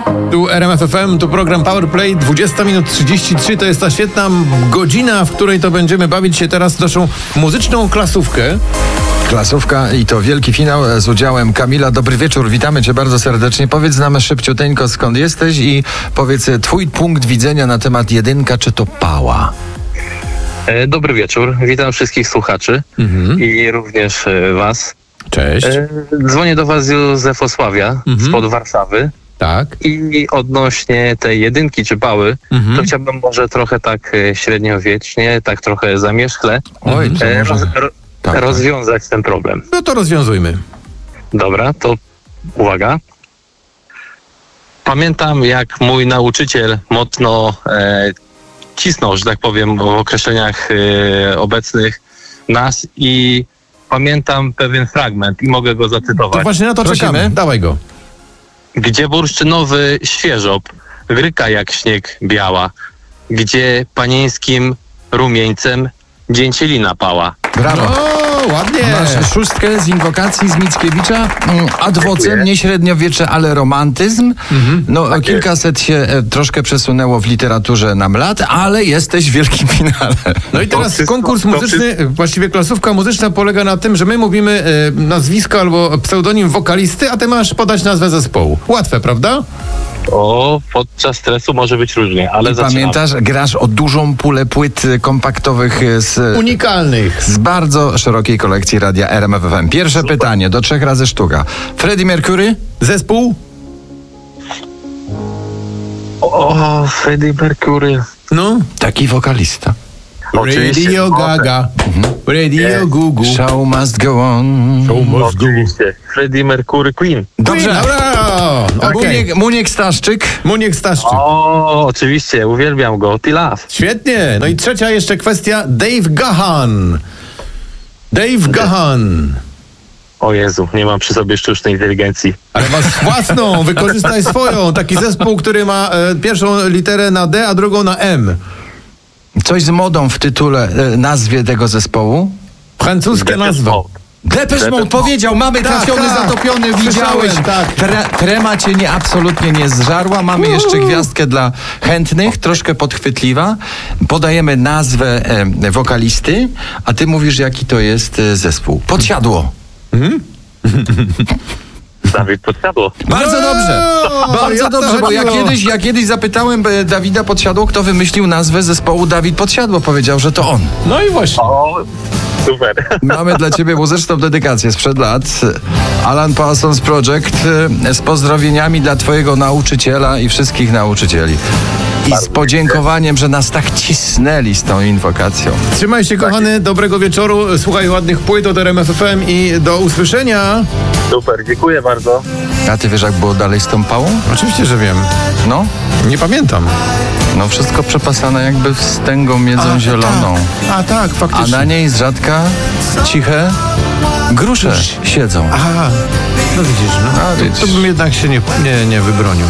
Tu RMF FM, tu program Powerplay, 20 minut 33, to jest ta świetna godzina, w której to będziemy bawić się teraz w naszą muzyczną klasówkę. Klasówka i to wielki finał z udziałem Kamila. Dobry wieczór, witamy Cię bardzo serdecznie. Powiedz nam szybciuteńko, skąd jesteś i powiedz twój punkt widzenia na temat jedynka, czy to pała? Dobry wieczór, witam wszystkich słuchaczy i również was. Cześć. Dzwonię do was z Józefosławia, spod Warszawy. Tak. I odnośnie tej jedynki czy pały, to chciałbym może trochę tak średniowiecznie, tak trochę zamierzchle rozwiązać ten problem. No to rozwiązujmy. Dobra, to uwaga. Pamiętam, jak mój nauczyciel mocno cisnął, że tak powiem, w określeniach obecnych nas i pamiętam pewien fragment i mogę go zacytować. To właśnie na to czekamy. Dawaj go. Gdzie bursztynowy świeżop gryka jak śnieg biała, gdzie panieńskim rumieńcem dzięcielina pała. Brawo. O, ładnie. Masz szóstkę z inwokacji z Mickiewicza. Ad vocem, nie średniowiecze, ale romantyzm. No, tak kilkaset się troszkę przesunęło w literaturze nam lat, ale jesteś w wielkim finale. No i teraz konkurs muzyczny, właściwie klasówka muzyczna polega na tym, że my mówimy nazwisko albo pseudonim wokalisty, a ty masz podać nazwę zespołu. Łatwe, prawda? O, podczas stresu może być różnie, ale pamiętasz, grasz o dużą pulę płyt kompaktowych unikalnych. Z bardzo szerokiej kolekcji radia RMF FM. Pierwsze pytanie, do 3 razy sztuka. Freddie Mercury? Zespół? O, Freddie Mercury. No. Taki wokalista. Radio Gaga. Radio Gugu. Show must go on. Oczywiście. Freddie Mercury Queen. Dobrze. Okay. Muniek Staszczyk. Muniek Staszczyk. O, oczywiście, uwielbiam go. T-Love. Świetnie. No i trzecia jeszcze kwestia. Dave Gahan. Dave Gahan. O Jezu, nie mam przy sobie sztucznej inteligencji. Ale masz własną, wykorzystaj swoją. Taki zespół, który ma pierwszą literę na D, a drugą na M. Coś z modą w tytule, nazwie tego zespołu? Francuskie nazwa. Depeche Mode powiedział, mamy trafiony, zatopiony, widziałeś. Tak. Trema cię absolutnie nie zżarła. Mamy jeszcze gwiazdkę dla chętnych, troszkę podchwytliwa. Podajemy nazwę wokalisty, a ty mówisz, jaki to jest zespół. Podsiadło. Dawid Podsiadło. Bardzo dobrze. Bardzo dobrze, bo ja kiedyś zapytałem Dawida Podsiadło, kto wymyślił nazwę zespołu Dawid Podsiadło. Powiedział, że to on. No i właśnie. O, super. Mamy dla ciebie muzyczną dedykację sprzed lat. Alan Parsons Project z pozdrowieniami dla twojego nauczyciela i wszystkich nauczycieli. I z podziękowaniem, że nas tak cisnęli z tą inwokacją. Trzymaj się, kochany, dobrego wieczoru, słuchaj ładnych płyt od RMF FM i do usłyszenia. Super, dziękuję bardzo. A ty wiesz, jak było dalej z tą pałą? Oczywiście, że wiem. No? Nie pamiętam. No wszystko przepasane jakby wstęgą miedzą zieloną. Tak, faktycznie. A na niej z rzadka ciche grusze siedzą. Aha, no widzisz, no. To bym jednak się nie wybronił.